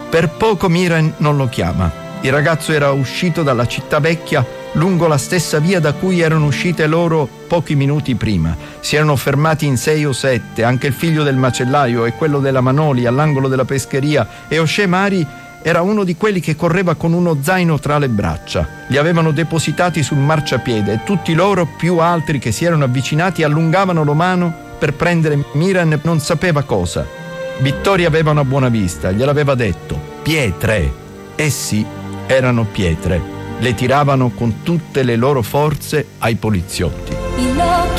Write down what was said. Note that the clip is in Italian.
Per poco Miran non lo chiama. Il ragazzo era uscito dalla città vecchia lungo la stessa via da cui erano uscite loro pochi minuti prima. Si erano fermati in 6 o 7, anche il figlio del macellaio e quello della Manoli all'angolo della pescheria, e Osce Mari era uno di quelli che correva con uno zaino tra le braccia. Li avevano depositati sul marciapiede e tutti loro, più altri che si erano avvicinati, allungavano la mano per prendere Miran non sapeva cosa. Vittoria aveva una buona vista, gliel'aveva detto. Pietre! Essi erano pietre. Le tiravano con tutte le loro forze ai poliziotti.